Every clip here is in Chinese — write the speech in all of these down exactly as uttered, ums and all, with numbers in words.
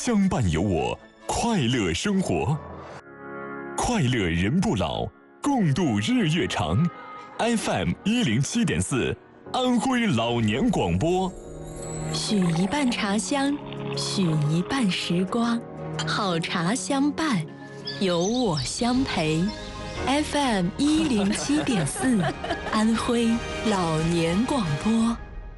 相伴有我，快乐生活。快乐人不老，共度日月长。F M 一零七点四，安徽老年广播。 许一半茶香，许一半时光，好茶相伴，有我相陪。F M 一零七点四，安徽老年广播。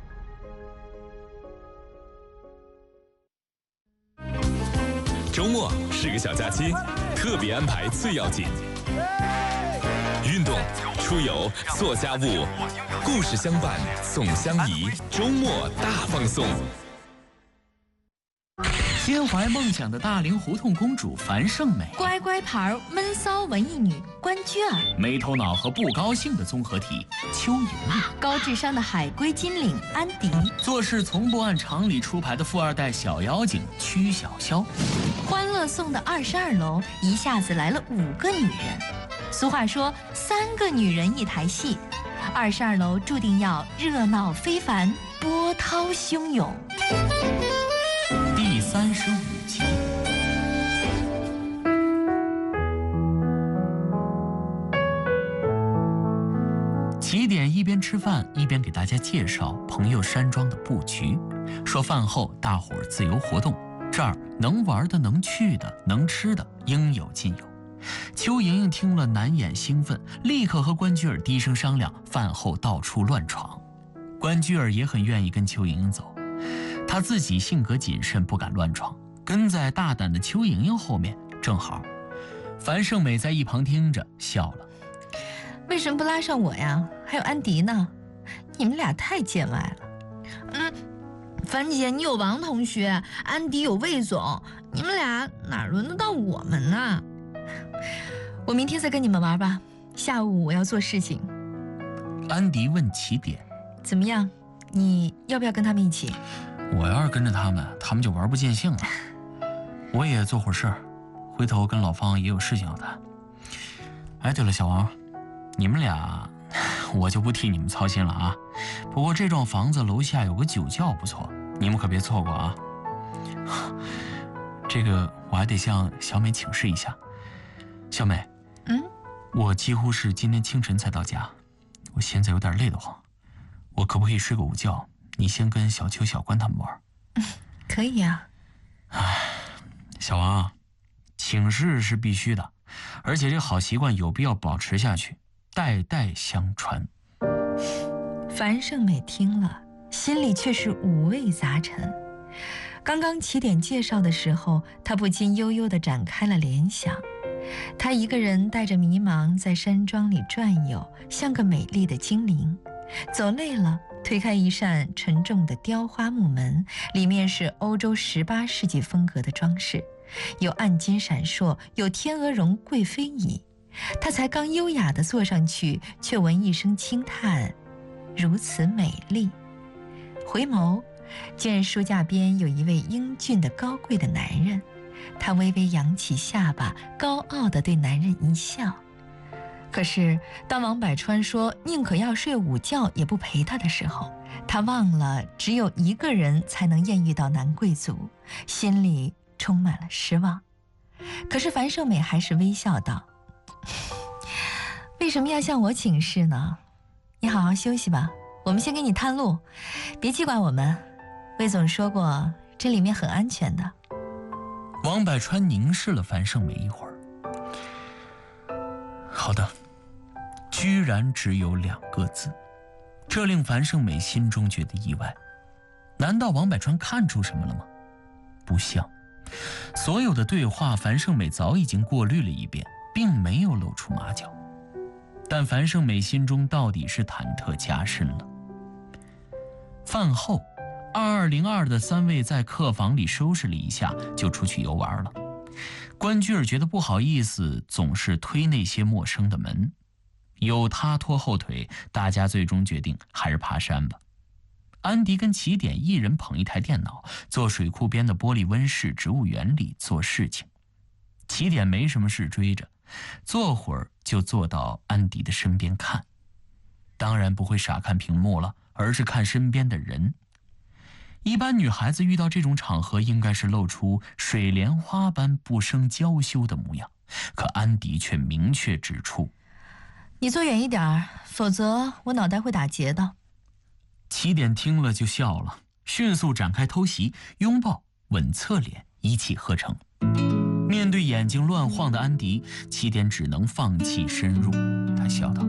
周末是个小假期，特别安排最要紧。运动、出游、做家务，故事相伴，送相宜，周末大放送。 心怀梦想的大龄胡同公主樊胜美， 乖乖牌闷骚文艺女关雎尔， 没头脑和不高兴的综合体邱莹莹， 高智商的海归金领安迪， 做事从不按常理出牌的富二代小妖精曲筱绡。 欢乐颂的二十二楼一下子来了五个女人。俗话说三个女人一台戏，二十二楼注定要热闹非凡，波涛汹涌。 第三十五集。起点一边吃饭一边给大家介绍朋友山庄的布局，说饭后大伙儿自由活动，这儿能玩的、能去的、能吃的应有尽有。邱莹莹听了难掩兴奋，立刻和关雎尔低声商量饭后到处乱闯。关雎尔也很愿意跟邱莹莹走，她自己性格谨慎，不敢乱闯，跟在大胆的邱莹莹后面正好。樊胜美在一旁听着笑了， 为什么不拉上我呀？还有安迪呢？你们俩太见外了。嗯，樊姐你有王同学，安迪有魏总，你们俩哪轮得到我们呢？我明天再跟你们玩吧，下午我要做事情。 安迪问起点， 怎么样？你要不要跟他们一起？ 我要是跟着他们，他们就玩不尽兴了。我也做会儿事儿，回头跟老方也有事情要谈。哎，对了，小王，你们俩我就不替你们操心了啊。不过这幢房子楼下有个酒窖不错，你们可别错过啊。这个我还得向小美请示一下。小美， 嗯， 我几乎是今天清晨才到家，我现在有点累得慌，我可不可以睡个午觉？你先跟小邱、小关他们玩。 嗯，可以啊。 唉，小王，请示是必须的，而且这好习惯有必要保持下去，代代相传。 樊胜美听了，心里却是五味杂陈。刚刚起点介绍的时候，她不禁悠悠地展开了联想。她一个人带着迷茫在山庄里转悠，像个美丽的精灵。走累了，推开一扇沉重的雕花木门，里面是欧洲十八世纪风格的装饰，有暗金闪烁，有天鹅绒贵妃椅。她才刚优雅地坐上去，却闻一声轻叹，如此美丽。回眸，见书架边有一位英俊的高贵的男人，她微微扬起下巴，高傲地对男人一笑。可是当王百川说宁可要睡午觉也不陪他的时候，他忘了只有一个人才能艳遇到男贵族，心里充满了失望。可是樊胜美还是微笑道，为什么要向我请示呢？你好好休息吧，我们先给你探路，别记挂我们。魏总说过这里面很安全的。 王百川凝视了樊胜美一会儿，好的，居然只有两个字，这令樊胜美心中觉得意外。难道王百川看出什么了吗？不像，所有的对话樊胜美早已经过滤了一遍，并没有露出马脚。但樊胜美心中到底是忐忑加深了。饭后，二二零二的三位在客房里收拾了一下，就出去游玩了。关雎尔觉得不好意思，总是推那些陌生的门。有他拖后腿，大家最终决定还是爬山吧。安迪跟起点一人捧一台电脑，坐水库边的玻璃温室植物园里做事情。起点没什么事追着，坐会儿就坐到安迪的身边看。当然不会傻看屏幕了，而是看身边的人。 一般女孩子遇到这种场合，应该是露出水莲花般不生娇羞的模样，可安迪却明确指出：“ 你坐远一点儿，否则我脑袋会打结的。” 起点听了就笑了，迅速展开偷袭，拥抱、吻侧脸，一气呵成。面对眼睛乱晃的安迪，起点只能放弃深入。他笑道：“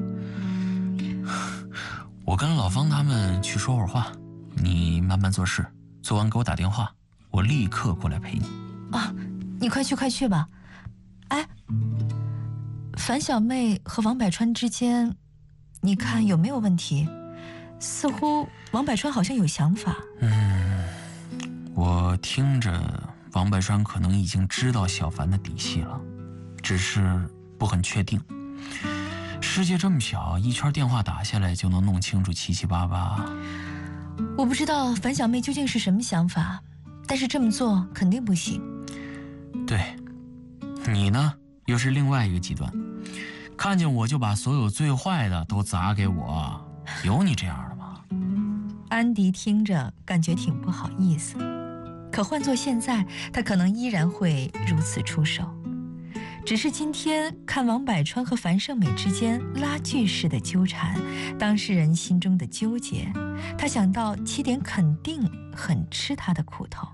我跟老方他们去说会儿话，你慢慢做事，做完给我打电话，我立刻过来陪你。” 啊，你快去快去吧。哎，樊小妹和王百川之间，你看有没有问题？似乎王百川好像有想法。 嗯，我听着王百川可能已经知道小樊的底细了，只是不很确定。世界这么小，一圈电话打下来就能弄清楚七七八八。 我不知道樊小妹究竟是什么想法，但是这么做肯定不行。 对，你呢又是另外一个极端，看见我就把所有最坏的都砸给我，有你这样的吗？ 安迪听着感觉挺不好意思，可换作现在，他可能依然会如此出手。只是今天看王百川和樊胜美之间拉锯式的纠缠，当事人心中的纠结，他想到起点肯定很吃他的苦头。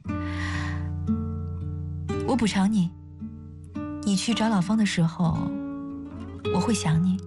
我补偿你，你去找老方的时候，我会想你。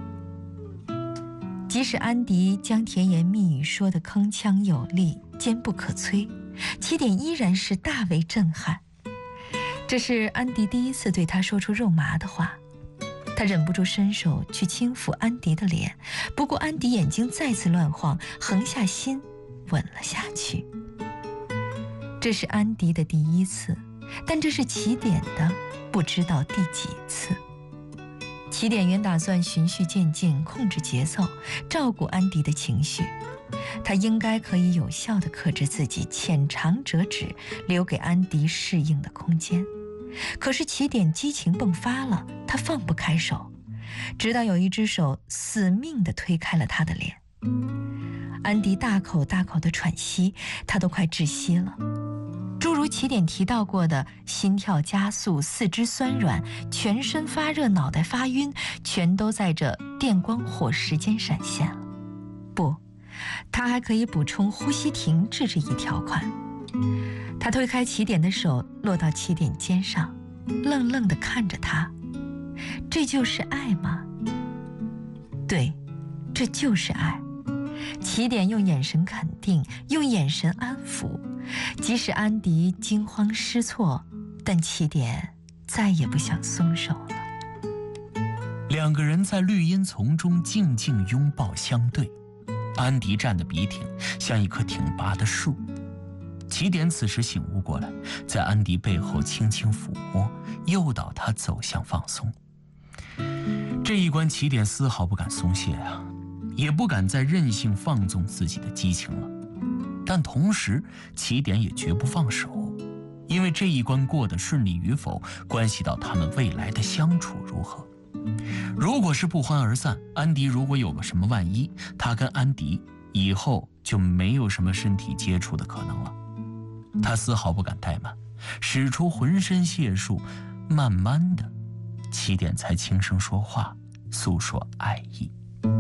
即使安迪将甜言蜜语说得铿锵有力、坚不可摧，起点依然是大为震撼。这是安迪第一次对他说出肉麻的话，他忍不住伸手去轻抚安迪的脸，不过安迪眼睛再次乱晃，横下心吻了下去。这是安迪的第一次，但这是起点的不知道第几次。起点原打算循序渐进，控制节奏，照顾安迪的情绪，他应该可以有效地克制自己，浅尝辄止，留给安迪适应的空间。可是起点激情迸发了，他放不开手，直到有一只手死命地推开了他的脸。安迪大口大口地喘息，他都快窒息了。诸如起点提到过的心跳加速、四肢酸软、全身发热、脑袋发晕，全都在这电光火石间闪现了。不，他还可以补充呼吸停滞这一条款。他推开起点的手，落到起点肩上，愣愣地看着他。这就是爱吗？对，这就是爱。起点用眼神肯定，用眼神安抚，即使安迪惊慌失措，但起点再也不想松手了。 两个人在绿荫丛中静静拥抱相对，安迪站得笔挺，像一棵挺拔的树。起点此时醒悟过来，在安迪背后轻轻抚摸，诱导他走向放松。这一关起点丝毫不敢松懈啊，也不敢再任性放纵自己的激情了。但同时，起点也绝不放手，因为这一关过得顺利与否，关系到他们未来的相处如何。如果是不欢而散，安迪如果有个什么万一，他跟安迪以后就没有什么身体接触的可能了。他丝毫不敢怠慢，使出浑身解数，慢慢的，起点才轻声说话，诉说爱意。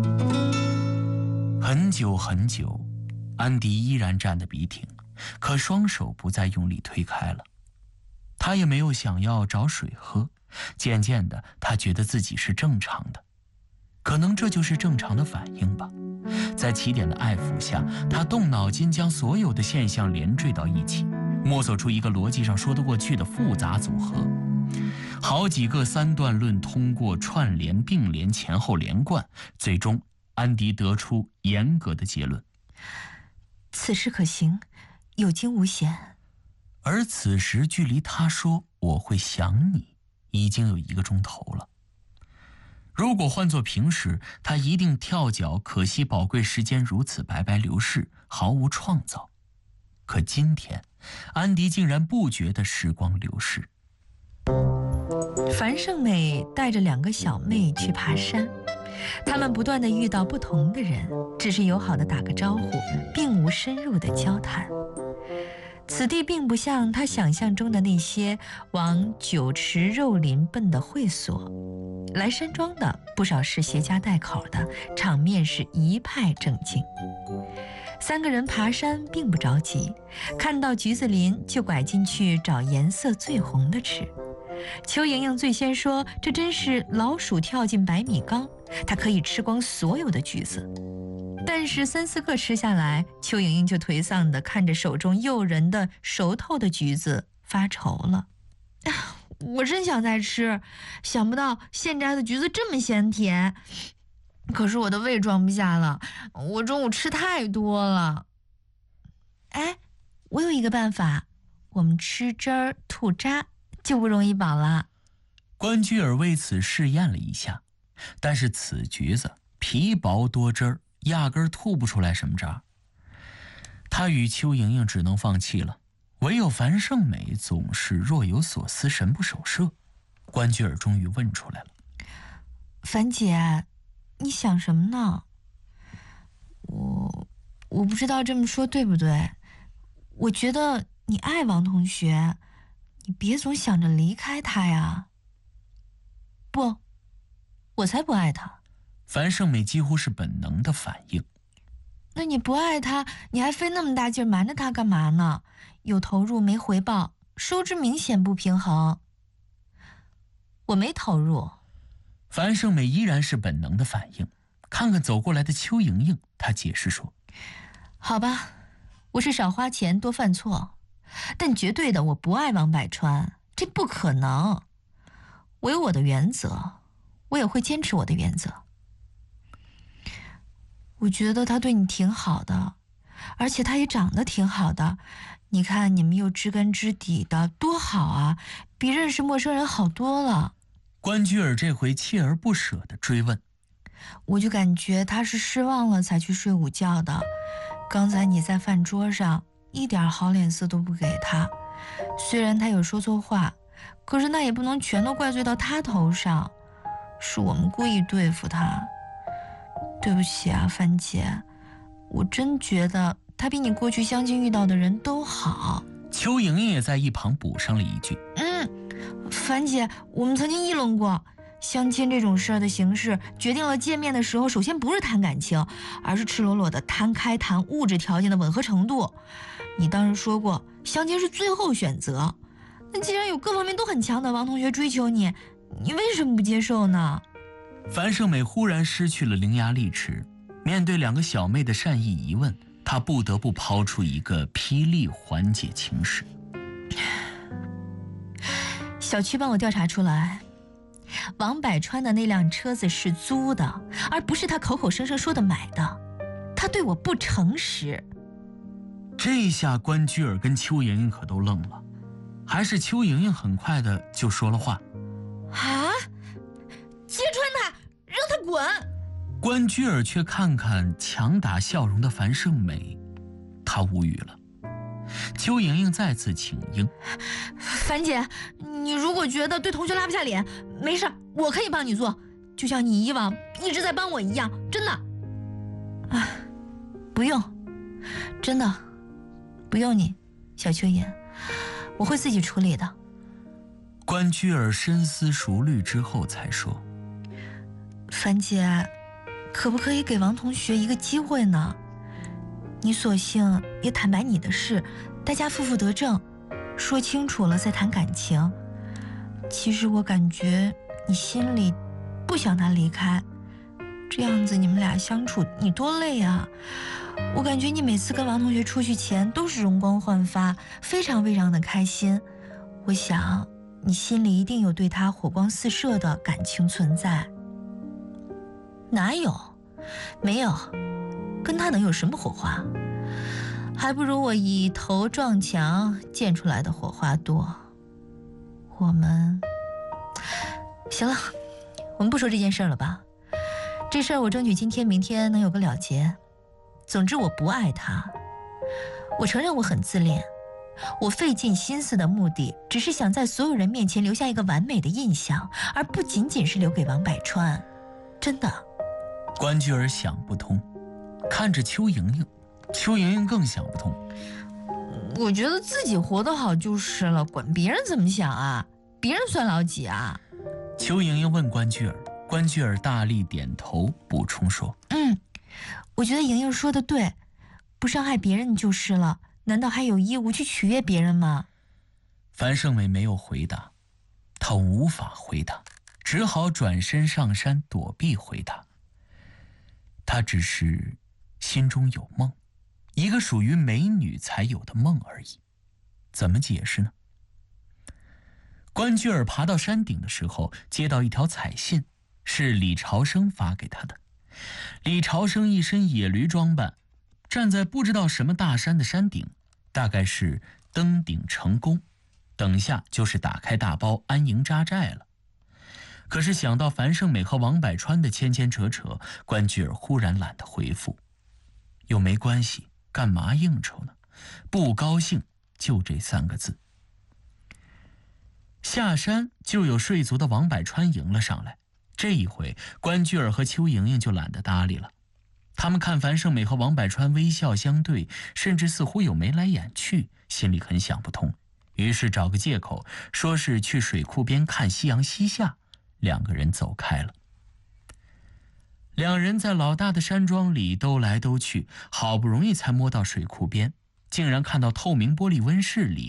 很久很久，安迪依然站得笔挺，可双手不再用力推开了。他也没有想要找水喝，渐渐的，他觉得自己是正常的，可能这就是正常的反应吧。在起点的爱抚下，他动脑筋将所有的现象连缀到一起，摸索出一个逻辑上说得过去的复杂组合。好几个三段论通过串联、并联、前后连贯，最终安迪得出严格的结论： 此事可行，有惊无险。 而此时距离他说我会想你已经有一个钟头了。如果换作平时，他一定跳脚，可惜宝贵时间如此白白流逝，毫无创造。可今天，安迪竟然不觉得时光流逝。 樊胜美带着两个小妹去爬山， 他们不断地遇到不同的人，只是友好地打个招呼，并无深入的交谈。此地并不像他想象中的那些往酒池肉林奔的会所，来山庄的不少是携家带口的，场面是一派正经。三个人爬山并不着急，看到橘子林就拐进去找颜色最红的吃。邱莹莹最先说，这真是老鼠跳进百米缸，她可以吃光所有的橘子。但是三四个吃下来，邱莹莹就颓丧地看着手中诱人的熟透的橘子发愁了。我真想再吃，想不到现摘的橘子这么鲜甜，可是我的胃装不下了，我中午吃太多了。哎，我有一个办法，我们吃汁儿吐渣就不容易饱了。 关雎尔为此试验了一下，但是此橘子皮薄多汁儿，压根儿吐不出来什么渣。他与邱莹莹只能放弃了，唯有樊胜美总是若有所思，神不守舍。关雎尔终于问出来了： 樊姐，你想什么呢？我我不知道这么说对不对，我觉得你爱王同学，你别总想着离开他呀。不，我才不爱他。 樊胜美几乎是本能的反应。 那你不爱他，你还费那么大劲瞒着他干嘛呢？有投入没回报，收支明显不平衡。我没投入。 樊胜美依然是本能的反应，看看走过来的邱莹莹，她解释说： 好吧，我是少花钱多犯错，但绝对的我不爱王百川，这不可能。我有我的原则，我也会坚持我的原则。我觉得他对你挺好的，而且他也长得挺好的，你看你们又知根知底的，多好啊，比认识陌生人好多了。 关雎尔这回锲而不舍地追问： 我就感觉他是失望了才去睡午觉的，刚才你在饭桌上一点好脸色都不给他，虽然他有说错话，可是那也不能全都怪罪到他头上，是我们故意对付他。对不起啊，樊姐，我真觉得他比你过去相亲遇到的人都好。 邱莹莹也在一旁补上了一句： 嗯，樊姐，我们曾经议论过，相亲这种事儿的形式决定了见面的时候，首先不是谈感情，而是赤裸裸的摊开谈物质条件的吻合程度。你当时说过，相亲是最后选择。那既然有各方面都很强的王同学追求你，你为什么不接受呢？ 樊胜美忽然失去了伶牙俐齿，面对两个小妹的善意疑问，她不得不抛出一个霹雳缓解情势。 小区帮我调查出来，王百川的那辆车子是租的，而不是他口口声声说的买的，他对我不诚实。 这下关雎尔跟邱莹莹可都愣了，还是邱莹莹很快的就说了话： 啊，揭穿他，让他滚！ 关雎尔却看看强打笑容的樊胜美，他无语了。邱莹莹再次请缨： 樊姐，你如果觉得对同学拉不下脸，没事，我可以帮你做，就像你以往一直在帮我一样，真的。啊，不用，真的，不用你，小邱莹，我会自己处理的。 关雎尔深思熟虑之后才说： 樊姐，可不可以给王同学一个机会呢？你索性也坦白你的事，大家负负得正，说清楚了再谈感情。其实我感觉你心里不想他离开，这样子你们俩相处你多累啊！我感觉你每次跟王同学出去前都是容光焕发，非常非常的开心。我想你心里一定有对他火光四射的感情存在。哪有？没有，跟他能有什么火花？还不如我一头撞墙溅出来的火花多。我们行了，我们不说这件事了吧？这事儿我争取今天明天能有个了结。总之我不爱他，我承认我很自恋，我费尽心思的目的只是想在所有人面前留下一个完美的印象，而不仅仅是留给王百川。真的， 关雎尔想不通，看着邱莹莹，邱莹莹更想不通。 我觉得自己活得好就是了，管别人怎么想啊？别人算老几啊？ 邱莹莹问关雎尔，关雎尔大力点头，补充说：“ 嗯，我觉得莹莹说的对，不伤害别人就是了，难道还有义务去取悦别人吗？” 樊胜美没有回答，她无法回答，只好转身上山躲避回答。她只是心中有梦，一个属于美女才有的梦而已。怎么解释呢？关雎尔爬到山顶的时候，接到一条彩信，是李朝生发给他的。李朝生一身野驴装扮，站在不知道什么大山的山顶，大概是登顶成功，等下就是打开大包安营扎寨了。可是想到樊胜美和王百川的牵牵扯扯，关雎尔忽然懒得回复。又没关系，干嘛应酬呢？不高兴就这三个字。下山就有睡足的王百川迎了上来，这一回关雎尔和邱莹莹就懒得搭理了。他们看樊胜美和王百川微笑相对，甚至似乎有眉来眼去，心里很想不通，于是找个借口说是去水库边看夕阳西下，两个人走开了。两人在老大的山庄里兜来兜去，好不容易才摸到水库边，竟然看到透明玻璃温室里